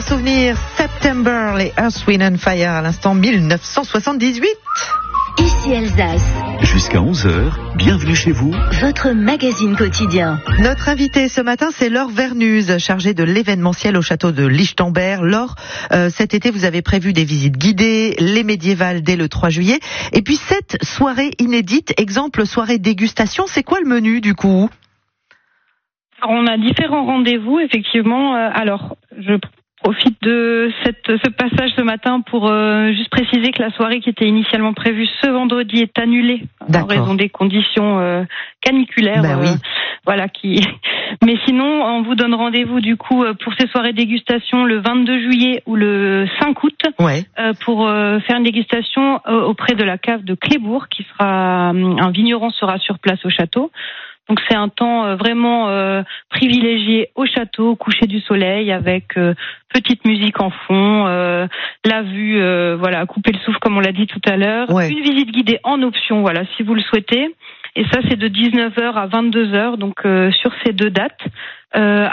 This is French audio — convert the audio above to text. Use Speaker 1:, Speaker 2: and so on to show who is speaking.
Speaker 1: souvenir, September, les Earth, Wind and Fire, à l'instant 1978.
Speaker 2: Ici Alsace.
Speaker 3: Jusqu'à 11h, bienvenue chez vous.
Speaker 2: Votre magazine quotidien.
Speaker 1: Notre invitée ce matin, c'est Laure Vernuse, chargée de l'événementiel au château de Lichtenberg. Laure, cet été, vous avez prévu des visites guidées, les médiévales dès le 3 juillet. Et puis cette soirée inédite, exemple soirée dégustation, c'est quoi le menu du coup ?
Speaker 4: Alors, on a différents rendez-vous, effectivement. Alors, je profite de ce passage ce matin pour juste préciser que la soirée qui était initialement prévue ce vendredi est annulée en raison des conditions caniculaires.
Speaker 1: Ben oui.
Speaker 4: Voilà Mais sinon, on vous donne rendez-vous du coup pour ces soirées dégustation le 22 juillet ou le 5 août pour faire une dégustation auprès de la cave de Clébourg, qui sera un vigneron sera sur place au château. Donc c'est un temps vraiment privilégié au château, au coucher du soleil, avec petite musique en fond, la vue, couper le souffle comme on l'a dit tout à l'heure. Ouais. Une visite guidée en option, si vous le souhaitez. Et ça c'est de 19h à 22h, donc sur ces deux dates.